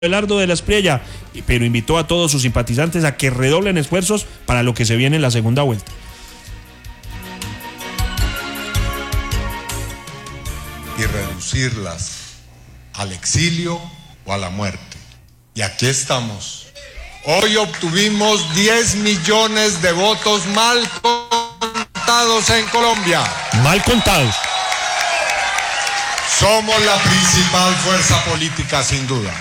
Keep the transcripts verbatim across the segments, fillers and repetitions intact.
Abelardo de la Espriella, pero invitó a todos sus simpatizantes a que redoblen esfuerzos para lo que se viene en la segunda vuelta. Y reducirlas al exilio o a la muerte. Y aquí estamos. Hoy obtuvimos diez millones de votos mal contados en Colombia. Mal contados. Somos la principal fuerza política, sin duda.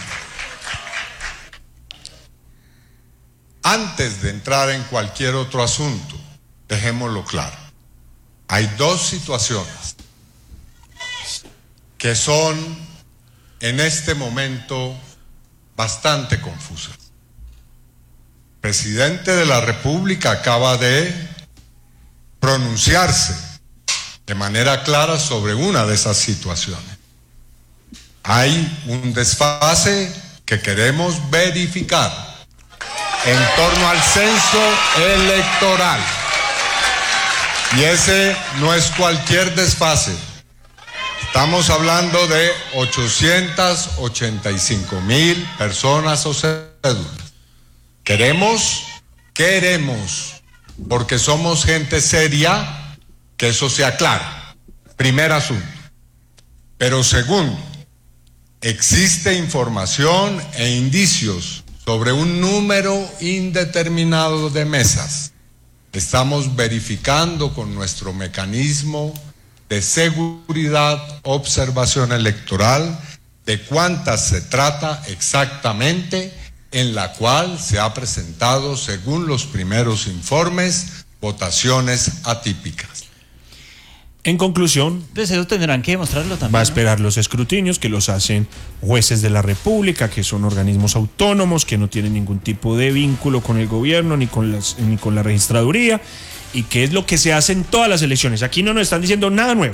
Antes de entrar en cualquier otro asunto, dejémoslo claro. Hay dos situaciones que son en este momento bastante confusas. El presidente de la República acaba de pronunciarse de manera clara sobre una de esas situaciones. Hay un desfase que queremos verificar en torno al censo electoral. Y ese no es cualquier desfase. Estamos hablando de ochocientas ochenta y cinco mil personas o cédulas. Queremos, queremos, porque somos gente seria, que eso sea claro. Primer asunto. Pero segundo, existe información e indicios sobre un número indeterminado de mesas. Estamos verificando con nuestro mecanismo de seguridad, observación electoral, de cuántas se trata exactamente, en la cual se ha presentado, según los primeros informes, votaciones atípicas. En conclusión, pues eso tendrán que demostrarlo también. Va a esperar, ¿no?, los escrutinios que los hacen jueces de la República, que son organismos autónomos, que no tienen ningún tipo de vínculo con el gobierno ni con, las, ni con la registraduría, y que es lo que se hace en todas las elecciones. Aquí no nos están diciendo nada nuevo.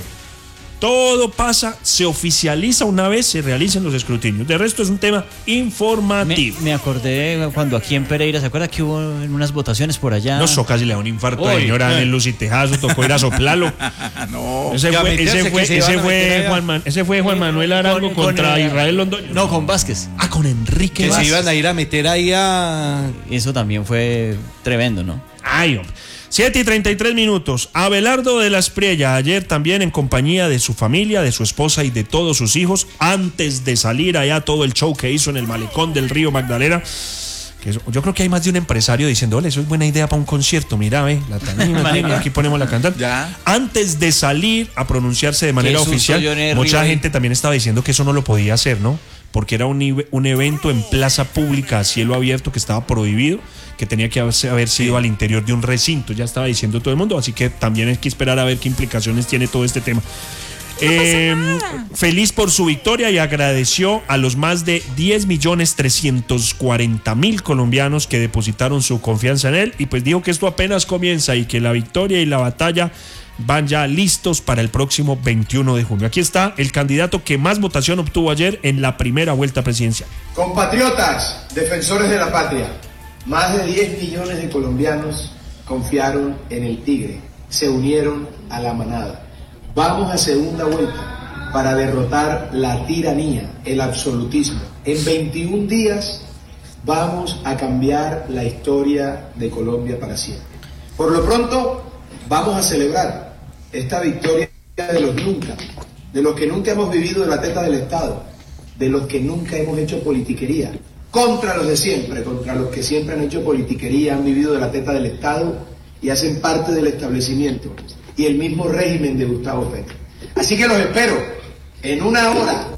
Todo pasa, se oficializa una vez se realicen los escrutinios. De resto es un tema informativo. Me, me acordé cuando aquí en Pereira, ¿se acuerda que hubo en unas votaciones por allá? No, so casi le da un infarto a la señora en el lucitejazo, tocó ir a soplarlo. No, ese fue, ese fue, ese fue Juan, Man, ese fue Juan Manuel Arango con, contra con, Israel Londoño. No, con Vázquez. Ah, con Enrique que Vázquez. Se iban a ir a meter ahí a... Eso también fue tremendo, ¿no? Ay, hombre. siete y treinta y tres minutos. Abelardo de la Espriella, ayer también en compañía de su familia, de su esposa y de todos sus hijos, antes de salir allá todo el show que hizo en el malecón del río Magdalena. Que eso, yo creo que hay más de un empresario diciendo, ole, eso es buena idea para un concierto, mira, ve, la tanina, aquí ponemos la cantante. ¿Ya? Antes de salir a pronunciarse de manera oficial, mucha gente también estaba diciendo que eso no lo podía hacer, ¿no? Porque era un, un evento en plaza pública a cielo abierto que estaba prohibido, que tenía que haber, haber sido sí. al interior de un recinto, ya estaba diciendo todo el mundo, así que también hay que esperar a ver qué implicaciones tiene todo este tema. No eh, feliz por su victoria y agradeció a los más de diez millones trescientos cuarenta mil colombianos que depositaron su confianza en él, y pues dijo que esto apenas comienza y que la victoria y la batalla van ya listos para el próximo veintiuno de junio. Aquí está el candidato que más votación obtuvo ayer en la primera vuelta presidencial. Compatriotas, defensores de la patria, más de diez millones de colombianos confiaron en el Tigre, se unieron a la manada. Vamos a segunda vuelta para derrotar la tiranía, el absolutismo. En veintiún días vamos a cambiar la historia de Colombia para siempre. Por lo pronto, vamos a celebrar esta victoria de los nunca, de los que nunca hemos vivido de la teta del Estado, de los que nunca hemos hecho politiquería, contra los de siempre, contra los que siempre han hecho politiquería, han vivido de la teta del Estado y hacen parte del establecimiento y el mismo régimen de Gustavo Petro. Así que los espero en una hora,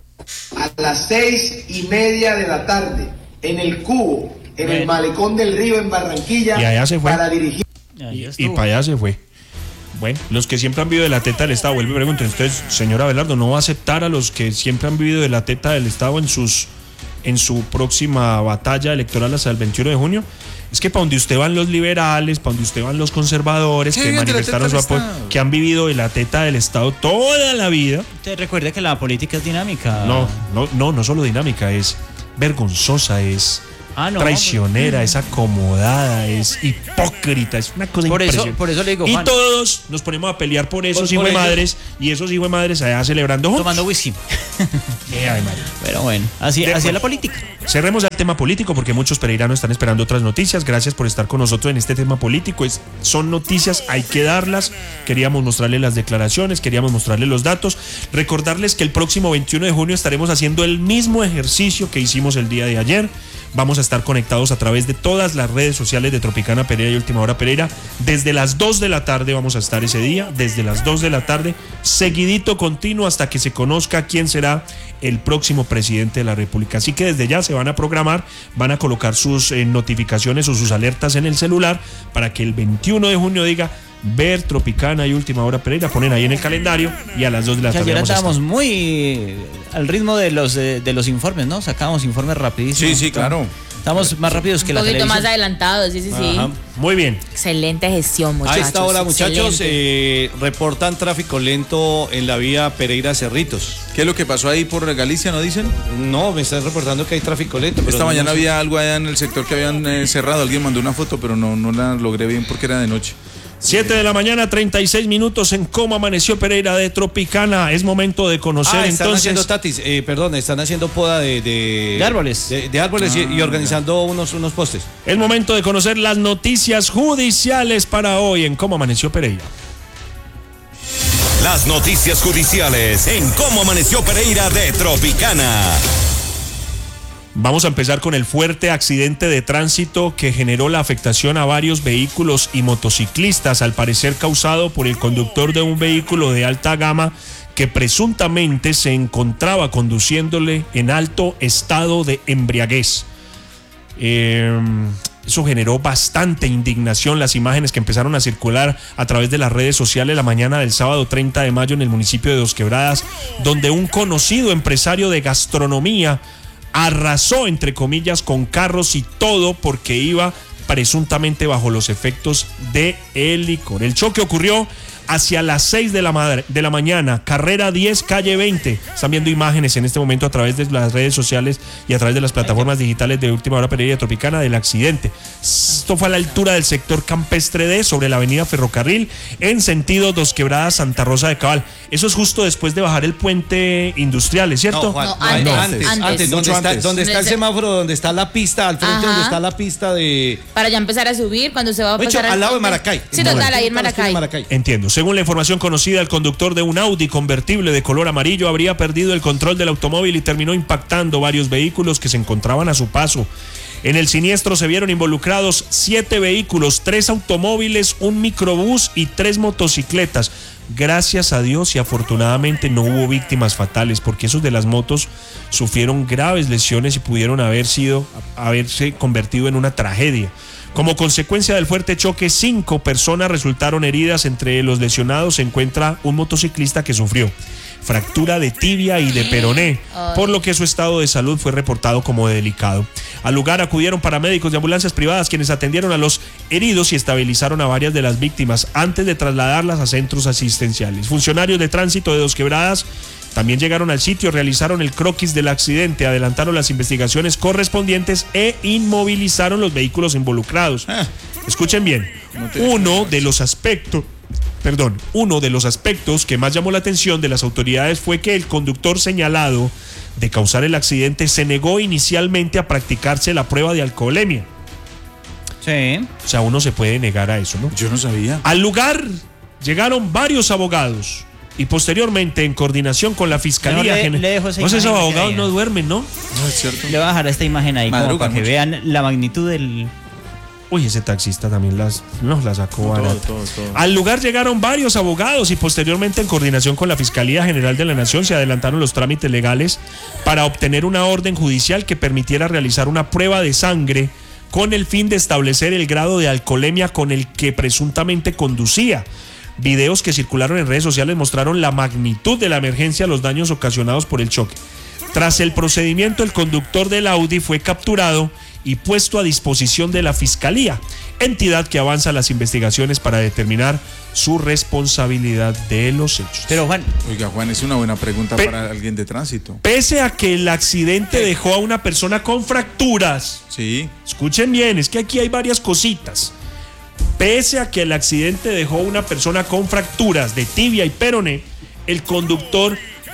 a las seis y media de la tarde, en el Cubo, en Bien. el Malecón del Río en Barranquilla, y allá se fue. para dirigir. Y, y para allá se fue. Bueno, los que siempre han vivido de la teta del Estado, vuelvo y pregunto, entonces, señor Abelardo, ¿no va a aceptar a los que siempre han vivido de la teta del Estado en sus en su próxima batalla electoral hasta el veintiuno de junio? Es que para donde usted van los liberales, para donde usted van los conservadores, sí, que manifestaron su apoyo, que han vivido de la teta del Estado toda la vida. Usted recuerde que la política es dinámica. No, no, no, no solo dinámica, es vergonzosa, es ah, no, traicionera, pues, es acomodada, es hipócrita, es una cosa por impresionante. Eso, por eso le digo, y Juan, todos nos ponemos a pelear por esos hijos de madres y esos hijos de madres allá celebrando tomando whisky. Eh, ay, pero bueno, así, así es la política. Cerremos el tema político porque muchos pereiranos están esperando otras noticias. Gracias por estar con nosotros en este tema político. Es, son noticias, hay que darlas. Queríamos mostrarles las declaraciones, queríamos mostrarles los datos. Recordarles que el próximo veintiuno de junio estaremos haciendo el mismo ejercicio que hicimos el día de ayer. Vamos a estar conectados a través de todas las redes sociales de Tropicana Pereira y Última Hora Pereira. Desde las dos de la tarde vamos a estar ese día, desde las dos de la tarde, seguidito continuo hasta que se conozca quién será el próximo presidente de la República. Así que desde ya se van a programar, van a colocar sus eh, notificaciones o sus alertas en el celular para que el veintiuno de junio diga ver Tropicana y Última Hora Pereira, ponen ahí en el calendario y a las dos de la tarde. Ayer vamos estábamos a estar muy al ritmo de los de, de los informes, ¿no? Sacábamos informes rapidísimos. Sí, sí, claro. Estamos más rápidos que la televisión. Un poquito más adelantados, sí, sí, sí. Ajá. Muy bien. Excelente gestión, muchachos. A esta hora, muchachos, excelente. eh, reportan tráfico lento en la vía Pereira-Cerritos. ¿Qué es lo que pasó ahí por Galicia, no dicen? No, me están reportando que hay tráfico lento. Esta mañana no había algo allá en el sector que habían eh, cerrado. Alguien mandó una foto, pero no, no la logré bien porque era de noche. siete de la mañana, treinta y seis minutos en Cómo Amaneció Pereira de Tropicana. Es momento de conocer ah, están entonces. haciendo tatis, eh, perdón, están haciendo poda de, de, de árboles. De, de árboles ah, y, y organizando unos, unos postes. Es momento de conocer las noticias judiciales para hoy en Cómo Amaneció Pereira. Las noticias judiciales en Cómo Amaneció Pereira de Tropicana. Vamos a empezar con el fuerte accidente de tránsito que generó la afectación a varios vehículos y motociclistas, al parecer causado por el conductor de un vehículo de alta gama que presuntamente se encontraba conduciéndole en alto estado de embriaguez. Eh, eso generó bastante indignación, las imágenes que empezaron a circular a través de las redes sociales la mañana del sábado treinta de mayo en el municipio de Dos Quebradas, donde un conocido empresario de gastronomía arrasó, entre comillas, con carros y todo porque iba presuntamente bajo los efectos de el licor. El choque ocurrió hacia las seis de la, madre, de la mañana, carrera diez, calle veinte. Están viendo imágenes en este momento a través de las redes sociales y a través de las plataformas digitales de Última Hora Pereira Tropicana del accidente. Esto fue a la altura del sector Campestre D, sobre la avenida Ferrocarril, en sentido Dos Quebradas, Santa Rosa de Cabal. Eso es justo después de bajar el puente industrial, ¿es cierto? No, Juan, no antes, no, antes, antes, antes. ¿Dónde está, donde está el semáforo, donde está la pista, al frente, ajá, donde está la pista de... Para ya empezar a subir, cuando se va a pasar... Hecho, al, al lado de Maracay. Sí, total, ahí en Maracay. Maracay. Entiendo. Según la información conocida, el conductor de un Audi convertible de color amarillo habría perdido el control del automóvil y terminó impactando varios vehículos que se encontraban a su paso. En el siniestro se vieron involucrados siete vehículos, tres automóviles, un microbús y tres motocicletas. Gracias a Dios y afortunadamente no hubo víctimas fatales, porque esos de las motos sufrieron graves lesiones y pudieron haber sido, haberse convertido en una tragedia. Como consecuencia del fuerte choque, cinco personas resultaron heridas. Entre los lesionados se encuentra un motociclista que sufrió fractura de tibia y de peroné, por lo que su estado de salud fue reportado como delicado. Al lugar acudieron paramédicos de ambulancias privadas, quienes atendieron a los heridos y estabilizaron a varias de las víctimas antes de trasladarlas a centros asistenciales. Funcionarios de tránsito de Dos Quebradas también llegaron al sitio, realizaron el croquis del accidente, adelantaron las investigaciones correspondientes e inmovilizaron los vehículos involucrados. Ah, escuchen bien, uno de los aspectos, perdón, uno de los aspectos que más llamó la atención de las autoridades fue que el conductor señalado de causar el accidente se negó inicialmente a practicarse la prueba de alcoholemia. Sí. O sea, uno se puede negar a eso, ¿no? Yo no sabía. Al lugar llegaron varios abogados y posteriormente, en coordinación con la Fiscalía General. No sé, esos abogados no duermen, ¿no? No, es cierto. Le voy a dejar esta imagen ahí como para que vean la magnitud del... Uy, ese taxista también las, nos la sacó barata. Todo, todo, todo. Al lugar llegaron varios abogados y posteriormente, en coordinación con la Fiscalía General de la Nación, se adelantaron los trámites legales para obtener una orden judicial que permitiera realizar una prueba de sangre con el fin de establecer el grado de alcoholemia con el que presuntamente conducía. Videos que circularon en redes sociales mostraron la magnitud de la emergencia, los daños ocasionados por el choque. Tras el procedimiento, el conductor del Audi fue capturado y puesto a disposición de la Fiscalía, entidad que avanza las investigaciones para determinar su responsabilidad de los hechos. Pero Juan, oiga Juan, es una buena pregunta Pe para alguien de tránsito. Pese a que el accidente dejó a una persona con fracturas, sí, escuchen bien, es que aquí hay varias cositas. Pese a que el accidente dejó a una persona con fracturas de tibia y peroné, el conductor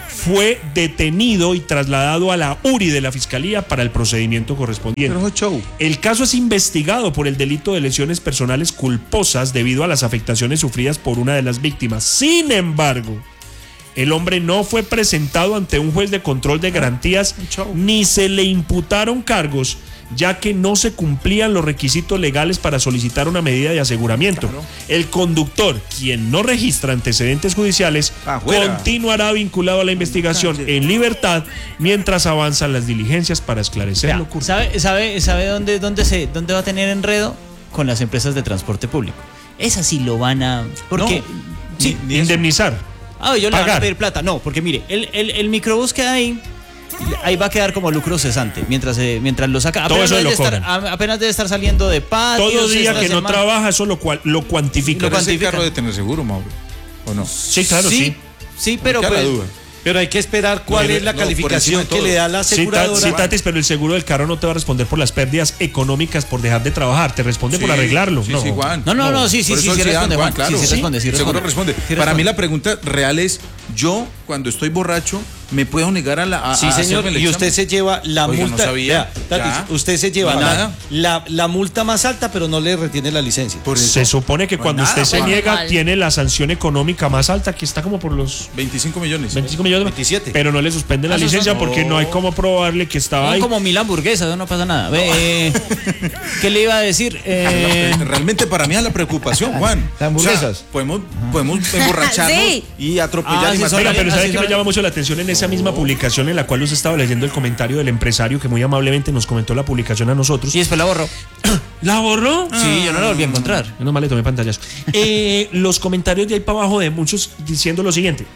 fue detenido y trasladado a la U R I de la Fiscalía para el procedimiento correspondiente. Pero es show. El caso es investigado por el delito de lesiones personales culposas debido a las afectaciones sufridas por una de las víctimas. Sin embargo, el hombre no fue presentado ante un juez de control de garantías ni se le imputaron cargos, ya que no se cumplían los requisitos legales para solicitar una medida de aseguramiento. Claro. El conductor, quien no registra antecedentes judiciales, Afuera. continuará vinculado a la investigación en libertad mientras avanzan las diligencias para esclarecer Vea, lo ocurrido. ¿Sabe, sabe, sabe dónde, dónde, se, dónde va a tener enredo? Con las empresas de transporte público. Esas sí lo van a... Porque, no, sí, ni, ni indemnizar. Ah, yo le van a pedir plata. No, porque mire, el, el, el microbús queda ahí... Ahí va a quedar como lucro cesante mientras eh, mientras lo saca. Todo apenas, eso debe lo estar, a, apenas debe estar saliendo de patios. Todo día que semana. no trabaja, eso lo, cual, lo cuantifica. Lo cuantifica. ¿El carro de tener seguro, Mauro? ¿O no? Sí, claro, sí. Sí, sí pero pues, pero hay que esperar cuál no, es la no, calificación que le da la aseguradora. Sí, Tatis, pero el seguro del carro no te va a responder por las pérdidas económicas por dejar de trabajar, te responde sí, por arreglarlo. Sí, no. sí, Juan. No, no, no, sí, sí, sí, sí, responde, Juan, claro. Sí, sí, responde, sí, seguro responde. responde. Sí, responde. Para mí la pregunta real es, yo cuando estoy borracho, ¿me puedo negar a la a, Sí, señor, y usted se lleva la Oiga, multa. No sabía. Vea, Tatis, usted se lleva no, la, nada. La, la multa más alta, pero no le retiene la licencia. Por se supone que no cuando nada, usted se niega, mal. tiene la sanción económica más alta, que está como por los veinticinco millones. veinticinco millones. veintisiete. Pero no le suspende la licencia no. porque no hay como probarle que estaba no, ahí. Como mil hamburguesas, no pasa nada. Ve, ¿qué le iba a decir? Eh... Realmente para mí es la preocupación, Juan. ¿Las hamburguesas? O sea, podemos, podemos emborracharnos sí. y atropellar ah, y matar. Oiga, pero ¿sabe qué me llama mucho la atención en esa misma publicación en la cual usted estaba leyendo el comentario del empresario que muy amablemente nos comentó la publicación a nosotros? Y después la borró. ¿La borró? Sí, yo no la volví a encontrar. Menos mal le tomé pantallas. eh, los comentarios de ahí para abajo de muchos diciendo lo siguiente: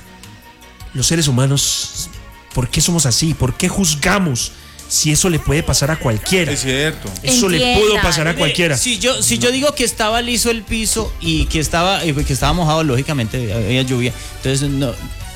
los seres humanos, ¿por qué somos así? ¿Por qué juzgamos? Si eso le puede pasar a cualquiera. Es cierto. Eso Entienda. le pudo pasar a cualquiera. Si yo, si no. yo digo que estaba liso el piso y que estaba, que estaba mojado, lógicamente había lluvia. Entonces no,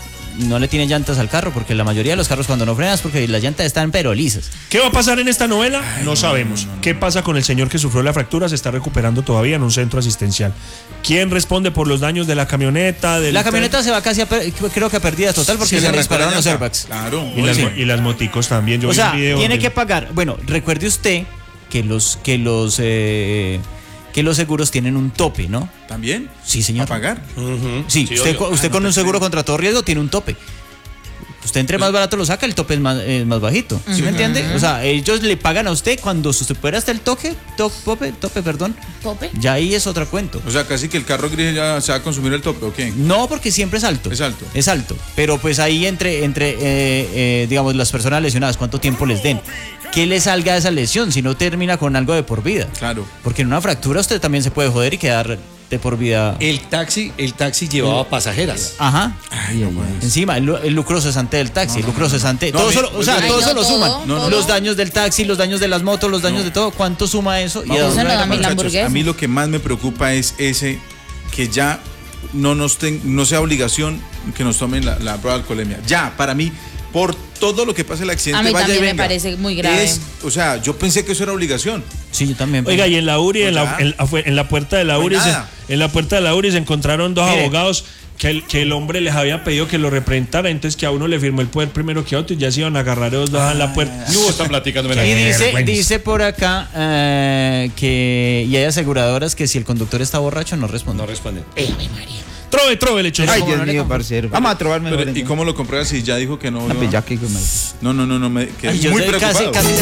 no le tiene llantas al carro, porque la mayoría de los carros cuando no frenas, porque las llantas están pero lisas. ¿Qué va a pasar en esta novela? Ay, no sabemos. No, no, no, ¿Qué pasa con el señor que sufrió la fractura? Se está recuperando todavía en un centro asistencial. ¿Quién responde por los daños de la camioneta? Del la camioneta tren? se va casi a per, creo que a pérdida total porque sí, se le dispararon los airbags. Claro. Y las, sí. y las moticos también. Yo o vi sea, un video tiene de... que pagar. Bueno, recuerde usted que los que los eh, que los seguros tienen un tope, ¿no? ¿También? Sí, señor. ¿A pagar? Uh-huh. Sí, sí, usted, usted ah, con no un seguro contra todo riesgo tiene un tope. Usted entre más barato lo saca, el tope es más, es más bajito. ¿Sí uh-huh. me entiende? O sea, ellos le pagan a usted cuando se supera hasta el toque, tope, tope, perdón. ¿Tope? Ya ahí es otro cuento. O sea, casi que el carro gris ya se va a consumir el tope, ¿o qué? No, porque siempre es alto. Es alto. Es alto. Pero pues ahí entre, entre eh, eh, digamos, las personas lesionadas, ¿cuánto tiempo les den? ¿Qué le salga de esa lesión si no termina con algo de por vida? Claro. Porque en una fractura usted también se puede joder y quedar de por vida. El taxi, el taxi llevaba el... pasajeras. Ajá. Ay, no más. Encima, el, el lucro cesante del taxi, no, el lucro cesante. No, todo eso, o sea, todo eso lo suman. No, no, los daños del taxi, los daños de las motos, los daños no. de todo. ¿Cuánto suma eso? No, y eso no da mil hamburguesas. A mí lo que más me preocupa es ese que ya no nos ten, no sea obligación que nos tomen la, la prueba de alcoholemia. Ya, para mí, por todo lo que pasa el accidente, a mí vaya también y venga, me parece muy grave. Es, o sea, yo pensé que eso era obligación. Sí, yo también. Oiga, y en la U R I, en la, en, en la puerta de la U R I, se, en la puerta de la U R I se encontraron dos Mire. abogados que el, que el hombre les había pedido que lo representara, entonces que a uno le firmó el poder primero que a otro y ya se iban a agarrar los dos en la puerta. No, están platicando. Y dice, dice por acá uh, que y hay aseguradoras que si el conductor está borracho no responde. No responde. Eh, María. Trove, trove, le echó. Ay, Dios mío, parcero. Vamos a trobarme. ¿Y cómo lo compruebas si ya dijo que no? No, no, no, no, no me, que Ay, muy preocupado. Casi, casi